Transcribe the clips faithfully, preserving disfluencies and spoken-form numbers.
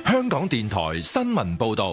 香港電台新聞報道。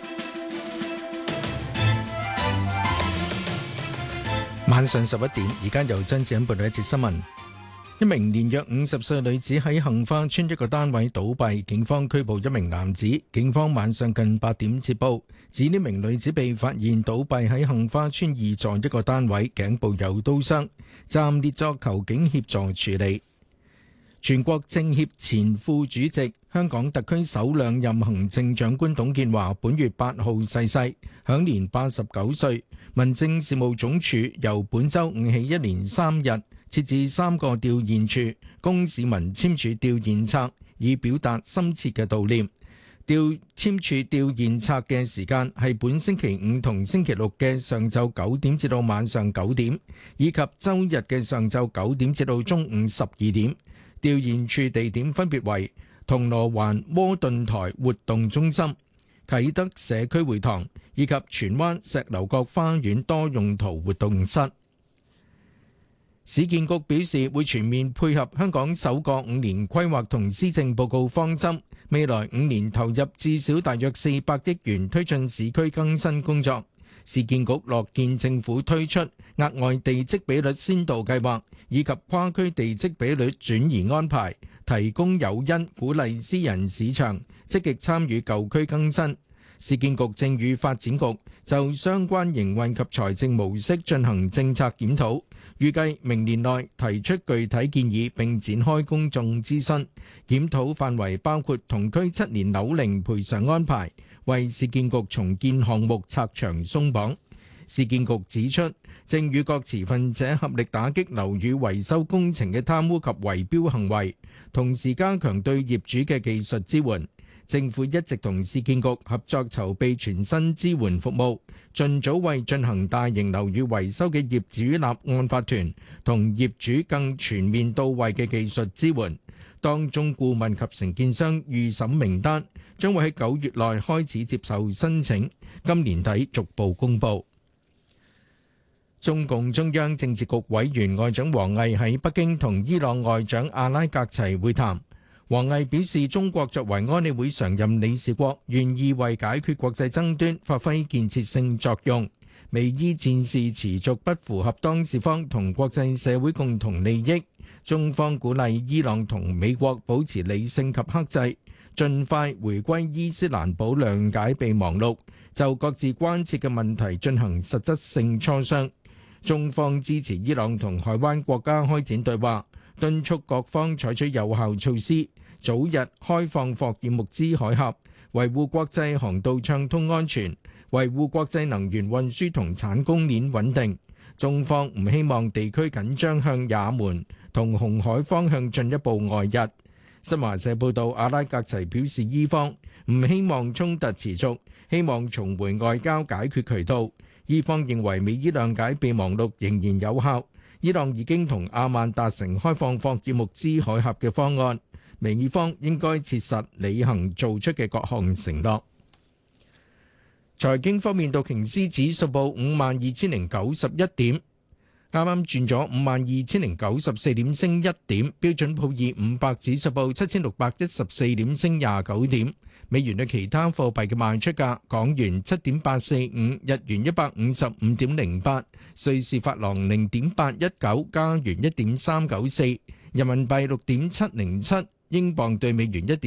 晚上十一點，而家由張子欣報道一節新聞。一名年約五十歲女子喺杏花村一個單位倒斃，警方拘捕一名男子。警方晚上近八點接報，指呢名女子被發現倒斃喺杏花村二座一個單位，頸部有刀傷，暫列作求警協助處理。全國政協前副主席、香港特區首兩任行政長官董建華本月八號逝世，享年八十九歲。民政事務總署由本週五起一連三日設置三個吊唁處，供市民簽署吊唁冊，以表達深切嘅悼念。吊簽署吊唁冊嘅時間係本星期五同星期六嘅上晝九點至到晚上九點，以及周日嘅上晝九點至到中午十二點。吊唁處地點分別為銅鑼灣摩頓台活動中心、啟德社區會堂以及荃灣石樓角花園多用途活動室。市建局表示會全面配合香港首個五年規劃同施政報告方針，未來五年投入至少大約四百億元推進市區更新工作。市建局樂見政府推出額外地積比率先導計劃，以及跨區地積比率轉移安排，提供誘因鼓勵私人市場積極參與舊區更新。市建局正與發展局就相關營運及財政模式進行政策檢討，預計明年內提出具體建議並展開公眾諮詢。檢討範圍包括同區七年樓齡賠償安排，為市建局重建項目拆牆鬆綁。市建局指出，正與各持份者合力打擊樓宇維修工程嘅貪污及圍標行為，同時加強對業主嘅技術支援。政府一直同市建局合作籌備全新支援服務，盡早為進行大型樓宇維修嘅業主立案法團同業主更全面到位嘅技術支援。當中顧問及承建商預審名單將會喺九月內開始接受申請，今年底逐步公佈。中共中央政治局委員外長王毅喺北京同伊朗外長阿拉格齊會談。王毅表示，中國作為安理會常任理事國，願意為解決國際爭端發揮建設性作用。美伊戰事持續不符合當事方同國際社會共同利益，中方鼓勵伊朗同美國保持理性及克制，盡快回歸伊斯蘭堡諒解備忘錄，就各自關切嘅問題進行實質性磋商。中方支持伊朗同海灣國家開展對話，敦促各方採取有效措施，早日開放霍爾木茲海峽，維護國際航道暢通安全，維護國際能源運輸同產供鏈穩定。中方唔希望地區緊張向也門同紅海方向進一步外溢。新華社報道，阿拉格齊表示，伊方唔希望衝突持續，希望重回外交解決渠道。伊方認為美伊諒解備忘錄仍然有效，伊朗已經同阿曼達成開放霍爾木茲海峽嘅方案，美方應該切實履行做出嘅各項承諾。財經方面，道瓊斯指數報五萬二千零九十一點，啱啱轉咗五萬二千零九十四點，升一點。標準普爾五百指數報七千六百一十四點，升廿九點。美元對其他貨幣嘅賣出價：港元七點八四五，日元一百五十五點零八，瑞士法郎零點八一九，加元一點三九四，人民幣六點七零七，英鎊對美元一點